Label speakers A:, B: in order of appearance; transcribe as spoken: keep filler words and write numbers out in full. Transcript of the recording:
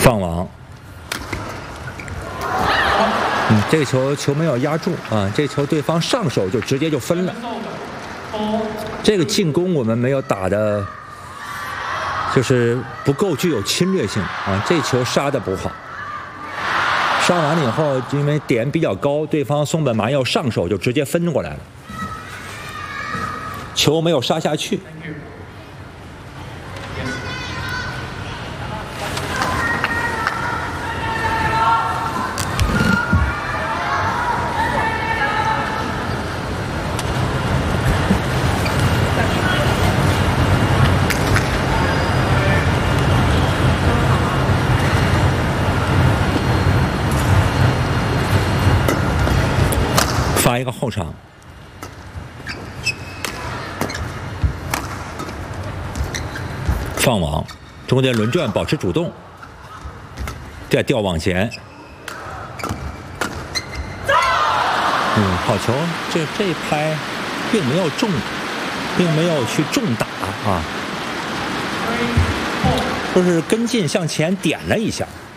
A: 放网。嗯，这个球球没有压住啊，这球对方上手就直接就分了。这个进攻我们没有打的，就是不够具有侵略性啊。这球杀的不好，杀完了以后，因为点比较高，对方松本麻佑上手就直接分过来了，球没有杀下去。发一个后场，放网，中间轮转保持主动，再调往前。嗯，好球！这这一拍并没有重，并没有去重打啊，就是跟进向前点了一下。